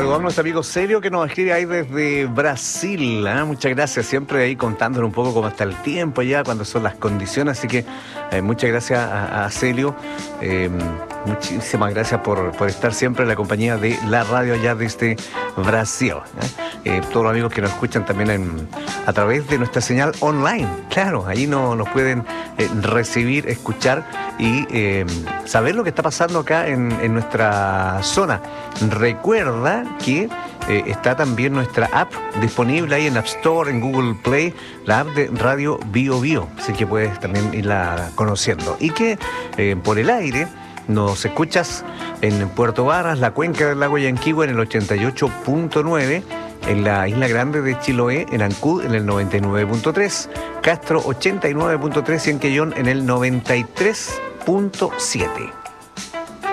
saludar a nuestro amigo Celio que nos escribe ahí desde Brasil. Muchas gracias, siempre ahí contándonos un poco cómo está el tiempo allá, cuándo son las condiciones. Así que muchas gracias a Celio. Muchísimas gracias por estar siempre en la compañía de la radio allá desde Brasil. Todos los amigos que nos escuchan también a través de nuestra señal online. Claro, ahí nos pueden recibir, escuchar y saber lo que está pasando acá en nuestra zona. Recuerda que está también nuestra app disponible ahí en App Store, en Google Play, la app de Radio Bio Bio, así que puedes también irla conociendo. Y que por el aire nos escuchas en Puerto Varas, la cuenca del lago Yanquihue en el 88.9, en la Isla Grande de Chiloé, en Ancud en el 99.3, Castro 89.3 y en Quellón en el 93.7.